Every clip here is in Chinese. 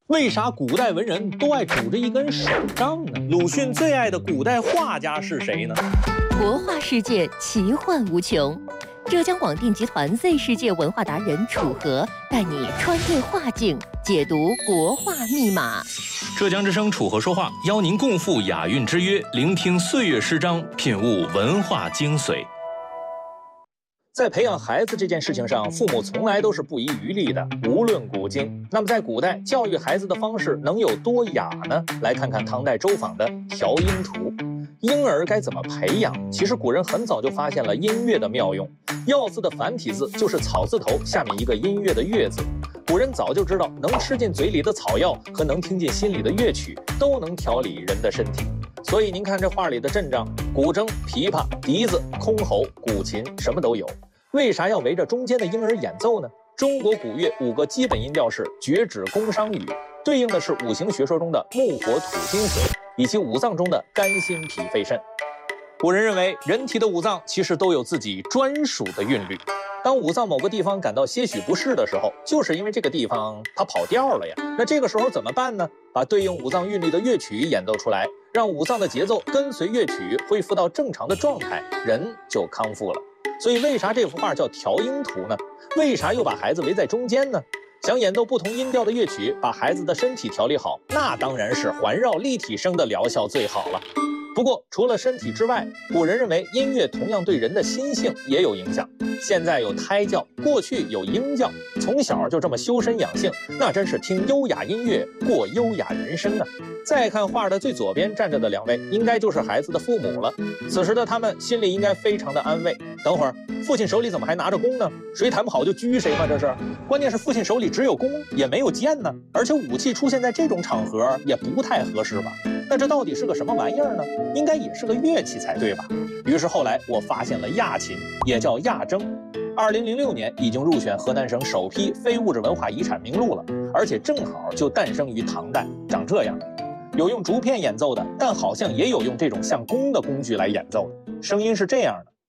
为啥古代文人都爱拄着一根手杖呢？鲁迅最爱的古代画家是谁呢？ 国画世界奇幻无穷，浙江广电集团 Z 世界文化达人楚河带你穿越画境，解读国画密码。 浙江之声楚河说话，邀您共赴雅韵之约，聆听岁月诗章，品悟文化精髓。 在培养孩子这件事情上，父母从来都是不遗余力的，无论古今。那么在古代教育孩子的方式能有多雅呢？来看看唐代周昉的《调音图》。婴儿该怎么培养？其实古人很早就发现了音乐的妙用。药字的繁体字就是草字头下面一个音乐的乐字。古人早就知道，能吃进嘴里的草药和能听进心里的乐曲，都能调理人的身体。所以您看这画里的阵仗，古筝、琵琶、笛子、箜篌、古琴，什么都有。为啥要围着中间的婴儿演奏呢？中国古乐5个基本音调是绝指宫商羽，对应的是五行学说中的木火土金水，以及五脏中的肝心脾肺肾。古人认为人体的五脏其实都有自己专属的韵律，当五脏某个地方感到些许不适的时候，就是因为这个地方它跑调了呀。那这个时候怎么办呢？把对应五脏韵律的乐曲演奏出来，让五脏的节奏跟随乐曲恢复到正常的状态，人就康复了。所以为啥这幅画叫调音图呢？为啥又把孩子围在中间呢？想演奏不同音调的乐曲，把孩子的身体调理好，那当然是环绕立体声的疗效最好了。不过除了身体之外，古人认为音乐同样对人的心性也有影响。现在有胎教，过去有婴教，从小就这么修身养性，那真是听优雅音乐过优雅人生啊。再看画的最左边站着的2位，应该就是孩子的父母了。此时的他们心里应该非常的安慰。等会儿父亲手里怎么还拿着弓呢？谁谈不好就狙谁吗？这是。关键是父亲手里只有弓，也没有剑呢，而且武器出现在这种场合也不太合适吧？那这到底是个什么玩意儿呢？应该也是个乐器才对吧？于是后来我发现了亚琴，也叫亚筝。2006年已经入选河南省首批非物质文化遗产名录了，而且正好就诞生于唐代，长这样。有用竹片演奏的，但好像也有用这种像弓的工具来演奏的，声音是这样的。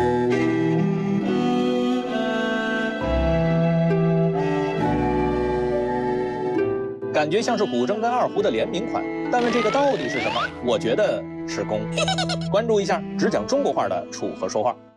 感觉像是古筝跟二胡的联名款，但问这个到底是什么？我觉得是弓。关注一下只讲中国话的楚河说话。